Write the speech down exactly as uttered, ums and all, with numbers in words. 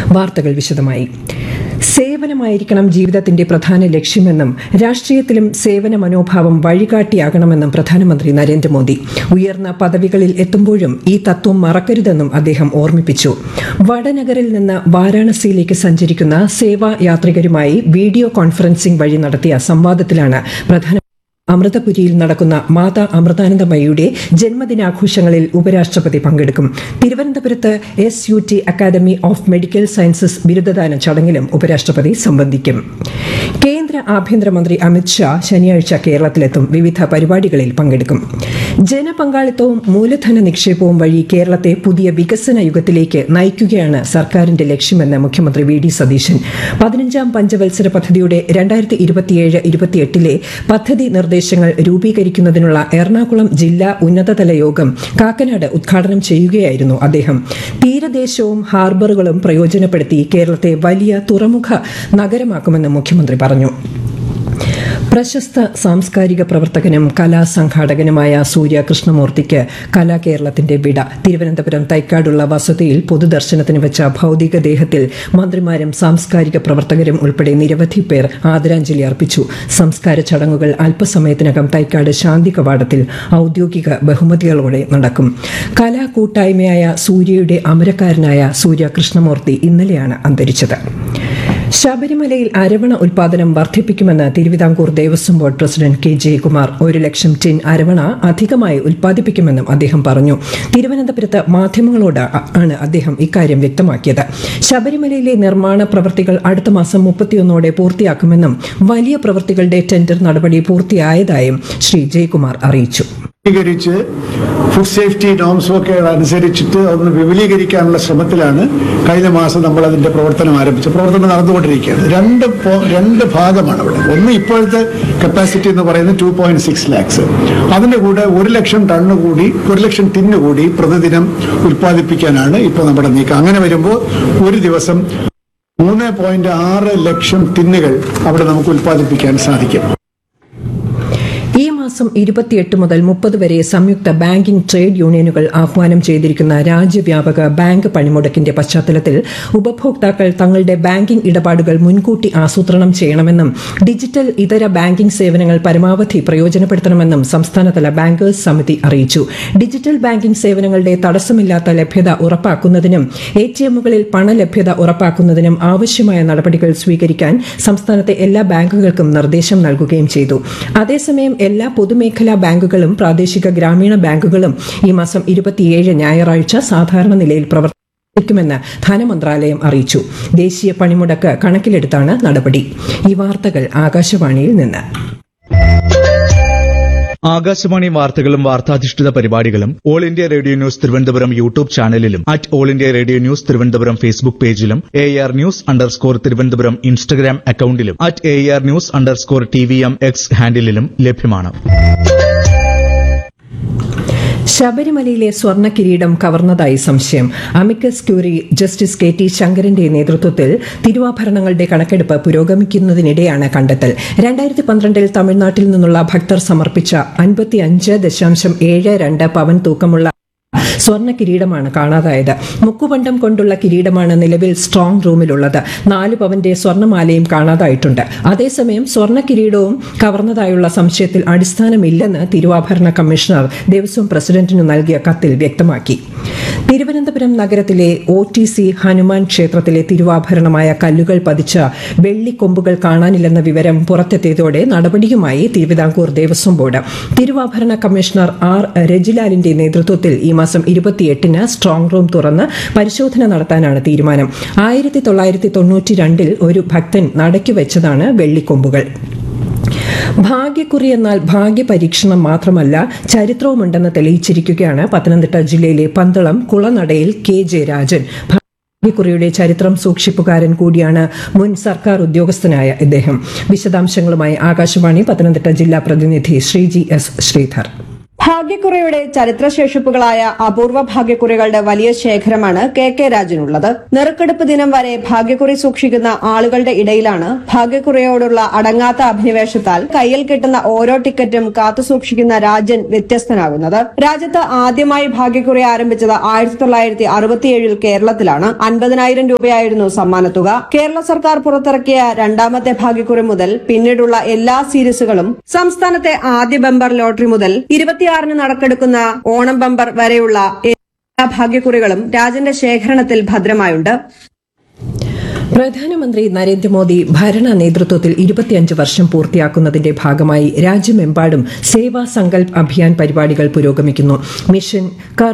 വാർത്തകൾ വിശദമായി. സേവനമായിരിക്കണം ജീവിതത്തിന്റെ പ്രധാന ലക്ഷ്യമെന്നും രാഷ്ട്രീയത്തിലും സേവന മനോഭാവം വഴികാട്ടിയാകണമെന്നും പ്രധാനമന്ത്രി നരേന്ദ്രമോദി. ഉയർന്ന പദവികളിൽ എത്തുമ്പോഴും ഈ തത്വം മറക്കരുതെന്നും അദ്ദേഹം ഓർമ്മിപ്പിച്ചു. വടനഗറിൽ നിന്ന് വാരാണസിയിലേക്ക് സഞ്ചരിക്കുന്ന സേവാ യാത്രികരുമായി വീഡിയോ കോൺഫറൻസിംഗ് വഴി നടത്തിയ സംവാദത്തിലാണ് പ്രധാന അമൃതപുരിയിൽ നടക്കുന്ന മാതാ അമൃതാനന്ദമയിയുടെ ജന്മദിനാഘോഷങ്ങളിൽ ഉപരാഷ്ട്രപതി പങ്കെടുക്കും. തിരുവനന്തപുരത്ത് S U T academy of medical sciences ബിരുദദാന ചടങ്ങിലും ഉപരാഷ്ട്രപതി സംബന്ധിക്കും. കേന്ദ്ര ആഭ്യന്തരമന്ത്രി അമിത്ഷാ ശനിയാഴ്ച കേരളത്തിലെത്തും. വിവിധ പരിപാടികളിൽ പങ്കെടുക്കും. ജനപങ്കാളിത്തവും മൂലധന നിക്ഷേപവും വഴി കേരളത്തെ പുതിയ വികസന യുഗത്തിലേക്ക് നയിക്കുകയാണ് സർക്കാരിന്റെ ലക്ഷ്യമെന്ന് മുഖ്യമന്ത്രി വി ഡി സതീശൻ. പതിനഞ്ചാം പഞ്ചവത്സര പദ്ധതിയുടെ രണ്ടായിരത്തി ഇരുപത്തിയേഴ് ഇരുപത്തിയെട്ടിലെ പദ്ധതി നിർദ്ദേശങ്ങൾ രൂപീകരിക്കുന്നതിനുള്ള എറണാകുളം ജില്ലാ ഉന്നതതല യോഗം കാക്കനാട് ഉദ്ഘാടനം ചെയ്യുകയായിരുന്നു അദ്ദേഹം. തീരദേശവും ഹാർബറുകളും പ്രയോജനപ്പെടുത്തി കേരളത്തെ വലിയ തുറമുഖ നഗരമാക്കുമെന്ന് മുഖ്യമന്ത്രി പറഞ്ഞു. പ്രശസ്ത സാംസ്കാരിക പ്രവർത്തകനും കലാസംഘാടകനുമായ സൂര്യ കൃഷ്ണമൂർത്തിക്ക് കലാകേരളത്തിന്റെ വിട. തിരുവനന്തപുരം തൈക്കാടുള്ള വസതിയിൽ പൊതുദർശനത്തിന് വെച്ച ഭൌതികദേഹത്തിൽ മന്ത്രിമാരും സാംസ്കാരിക പ്രവർത്തകരും ഉൾപ്പെടെ നിരവധി പേർ ആദരാഞ്ജലി അർപ്പിച്ചു. സംസ്കാര ചടങ്ങുകൾ അല്പസമയത്തിനകം തൈക്കാട് ശാന്തി കവാടത്തിൽ ഔദ്യോഗിക ബഹുമതികളോടെ നടക്കും. കലാകൂട്ടായ്മയായ സൂര്യയുടെ അമരക്കാരനായ സൂര്യ കൃഷ്ണമൂർത്തി ഇന്നലെയാണ് അന്തരിച്ചത്. ശബരിമലയിൽ അരവണ ഉൽപാദനം വർദ്ധിപ്പിക്കുമെന്ന് Thiruvithamkoor Devaswom board president K Jayakumar. ഒരു ലക്ഷം ടിൻ അരവണ അധികമായി ഉൽപ്പാദിപ്പിക്കുമെന്നും അദ്ദേഹം പറഞ്ഞു. തിരുവനന്തപുരത്ത് മാധ്യമങ്ങളോട് ആണ് അദ്ദേഹം ഇക്കാര്യം വ്യക്തമാക്കിയത്. ശബരിമലയിലെ നിർമ്മാണ പ്രവൃത്തികൾ അടുത്ത മാസം മുപ്പത്തിയൊന്നോടെ പൂർത്തിയാക്കുമെന്നും വലിയ പ്രവൃത്തികളുടെ ടെൻഡർ നടപടി പൂർത്തിയായതായും ശ്രീ ജയകുമാർ അറിയിച്ചു. വിപുലീകരിച്ച് ഫുഡ് സേഫ്റ്റി നോംസും ഒക്കെ അനുസരിച്ചിട്ട് അതൊന്ന് വിപുലീകരിക്കാനുള്ള ശ്രമത്തിലാണ് കഴിഞ്ഞ മാസം നമ്മൾ അതിന്റെ പ്രവർത്തനം ആരംഭിച്ചത്. പ്രവർത്തനം നടന്നുകൊണ്ടിരിക്കുകയാണ്. രണ്ട് രണ്ട് ഭാഗമാണ് ഇവിടെ. ഒന്ന് ഇപ്പോഴത്തെ കപ്പാസിറ്റി എന്ന് പറയുന്നത് ടു പോയിന്റ് സിക്സ് ലാക്സ്. അതിന്റെ കൂടെ ഒരു ലക്ഷം ടണ്ണ് കൂടി ഒരു ലക്ഷം ടിന്ന് കൂടി പ്രതിദിനം ഉൽപ്പാദിപ്പിക്കാനാണ് ഇപ്പോൾ നമ്മുടെ നീക്കം. അങ്ങനെ വരുമ്പോൾ ഒരു ദിവസം മൂന്ന് പോയിന്റ് ആറ് ലക്ഷം ടിന്നുകൾ അവിടെ നമുക്ക് ഉൽപ്പാദിപ്പിക്കാൻ സാധിക്കും. ഈ മാസം ഇരുപത്തിയെട്ട് മുതൽ മുപ്പത് വരെ സംയുക്ത ബാങ്കിംഗ് ട്രേഡ് യൂണിയനുകൾ ആഹ്വാനം ചെയ്തിരിക്കുന്ന രാജ്യവ്യാപക ബാങ്ക് പണിമുടക്കിന്റെ പശ്ചാത്തലത്തിൽ ഉപഭോക്താക്കൾ തങ്ങളുടെ ബാങ്കിംഗ് ഇടപാടുകൾ മുൻകൂട്ടി ആസൂത്രണം ചെയ്യണമെന്നും ഡിജിറ്റൽ ഇതര ബാങ്കിംഗ് സേവനങ്ങൾ പരമാവധി പ്രയോജനപ്പെടുത്തണമെന്നും സംസ്ഥാനതല ബാങ്കേഴ്സ് സമിതി അറിയിച്ചു. ഡിജിറ്റൽ ബാങ്കിംഗ് സേവനങ്ങളുടെ തടസ്സമില്ലാത്ത ലഭ്യത ഉറപ്പാക്കുന്നതിനും എ ടി എമ്മുകളിൽ പണലഭ്യത ഉറപ്പാക്കുന്നതിനും ആവശ്യമായ നടപടികൾ സ്വീകരിക്കാൻ സംസ്ഥാനത്തെ എല്ലാ ബാങ്കുകൾക്കും നിർദ്ദേശം നൽകുകയും ചെയ്തു. അതേസമയം എല്ലാ പൊതുമേഖലാ ബാങ്കുകളും പ്രാദേശിക ഗ്രാമീണ ബാങ്കുകളും ഈ മാസം ഇരുപത്തിയേഴ് ഞായറാഴ്ച സാധാരണ നിലയിൽ പ്രവർത്തിക്കുമെന്ന് ധനമന്ത്രാലയം അറിയിച്ചു. ദേശീയ പണിമുടക്ക് കണക്കിലെടുത്താണ് നടപടി. ഈ വാർത്തകൾ ആകാശവാണിയിൽ നിന്ന്. ആകാശവാണി വാർത്തകളും വാർത്താധിഷ്ഠിത പരിപാടികളും all India radio news Thiruvananthapuram YouTube ചാനലിലും at all India radio news Thiruvananthapuram Facebook പേജിലും A R news underscore Thiruvananthapuram Instagram അക്കൌണ്ടിലും at A R news underscore T V M X ഹാൻഡിലും ലഭ്യമാണ്. ശബരിമലയിലെ സ്വർണ്ണ കിരീടം കവർന്നതായി സംശയം. Amicus curiae justice K T ശങ്കരന്റെ നേതൃത്വത്തിൽ തിരുവാഭരണങ്ങളുടെ കണക്കെടുപ്പ് പുരോഗമിക്കുന്നതിനിടെയാണ് കണ്ടെത്തൽ. രണ്ടായിരത്തി പന്ത്രണ്ടിൽ തമിഴ്നാട്ടിൽ നിന്നുള്ള ഭക്തർ സമർപ്പിച്ച അൻപത്തിയഞ്ച് ദശാംശം ഏഴ് രണ്ട് പവൻ തൂക്കമുള്ള സ്വർണ്ണ കിരീടമാണ് കാണാതായത്. മുക്കുപണ്ടം കൊണ്ടുള്ള കിരീടമാണ് നിലവിൽ സ്ട്രോങ് റൂമിലുള്ളത്. നാല് പവന്റെ സ്വർണ്ണമാലയും കാണാതായിട്ടുണ്ട്. അതേസമയം സ്വർണ്ണ കിരീടവും കവർന്നതായുള്ള സംശയത്തിൽ അടിസ്ഥാനമില്ലെന്ന് തിരുവാഭരണ കമ്മീഷണർ ദേവസ്വം പ്രസിഡന്റിനു നൽകിയ കത്തിൽ വ്യക്തമാക്കി. തിരുവനന്തപുരം നഗരത്തിലെ ഒ ടി സി ഹനുമാൻ ക്ഷേത്രത്തിലെ തിരുവാഭരണമായ കല്ലുകൾ പതിച്ച വെള്ളിക്കൊമ്പുകൾ കാണാനില്ലെന്ന വിവരം പുറത്തെത്തിയതോടെ നടപടിയുമായി തിരുവിതാംകൂർ ദേവസ്വം ബോർഡ്. തിരുവാഭരണ കമ്മീഷണർ ആർ രജിലാലിന്റെ നേതൃത്വത്തിൽ ഈ മാസം ഇരുപത്തിയെട്ടിന് സ്ട്രോങ് റൂം തുറന്ന് പരിശോധന നടത്താനാണ് തീരുമാനം. ആയിരത്തി തൊള്ളായിരത്തി തൊണ്ണൂറ്റി രണ്ടിൽ ഒരു ഭക്തൻ നടയ്ക്കു വെച്ചതാണ് വെള്ളിക്കൊമ്പുകൾ. ഭാഗ്യക്കുറി എന്നാൽ ഭാഗ്യപരീക്ഷണം മാത്രമല്ല, ചരിത്രവുമുണ്ടെന്ന് തെളിയിച്ചിരിക്കുകയാണ് പത്തനംതിട്ട ജില്ലയിലെ പന്തളം കുളനടയിൽ കെ ജെ രാജൻ. ഭാഗ്യക്കുറിയുടെ ചരിത്രം സൂക്ഷിപ്പുകാരൻ കൂടിയാണ് മുൻ സർക്കാർ ഉദ്യോഗസ്ഥനായ ഇദ്ദേഹം. വിശദാംശങ്ങളുമായി ആകാശവാണി പത്തനംതിട്ട ജില്ലാ പ്രതിനിധി ശ്രീജി എസ് ശ്രീധർ. ഭാഗ്യക്കുറിയുടെ ചരിത്രശേഷിപ്പുകളായ അപൂർവ ഭാഗ്യക്കുറികളുടെ വലിയ ശേഖരമാണ് കെ കെ രാജനുള്ളത്. നെറുക്കെടുപ്പ് ദിനം വരെ ഭാഗ്യക്കുറി സൂക്ഷിക്കുന്ന ആളുകളുടെ ഇടയിലാണ് ഭാഗ്യക്കുറിയോടുള്ള അടങ്ങാത്ത അഭിനിവേശത്താൽ കയ്യിൽ കിട്ടുന്ന ഓരോ ടിക്കറ്റും കാത്തുസൂക്ഷിക്കുന്ന രാജൻ വ്യത്യസ്തനാകുന്നത്. രാജ്യത്ത് ആദ്യമായി ഭാഗ്യക്കുറി ആരംഭിച്ചത് ആയിരത്തി തൊള്ളായിരത്തി അറുപത്തിയേഴിൽ കേരളത്തിലാണ്. അൻപതിനായിരം രൂപയായിരുന്നു സമ്മാനത്തുക. കേരള സർക്കാർ പുറത്തിറക്കിയ രണ്ടാമത്തെ ഭാഗ്യക്കുറി മുതൽ പിന്നീടുള്ള എല്ലാ സീരീസുകളും സംസ്ഥാനത്തെ ആദ്യ ബമ്പർ ലോട്ടറി മുതൽ ഇരുപത്തിയാറിന് നടക്കെടുക്കുന്ന ഓണം ബമ്പർ വരെയുള്ള എല്ലാ ഭാഗ്യക്കുറികളും രാജന്റെ ശേഖരണത്തിൽ ഭദ്രമായുണ്ട്. പ്രധാനമന്ത്രി നരേന്ദ്രമോദി ഭരണ നേതൃത്വത്തിൽ ഇരുപത്തിയഞ്ച് വർഷം പൂർത്തിയാക്കുന്നതിന്റെ ഭാഗമായി രാജ്യമെമ്പാടും സേവാ സങ്കൽപ് അഭിയാൻ പരിപാടികൾ പുരോഗമിക്കുന്നു. മിഷൻ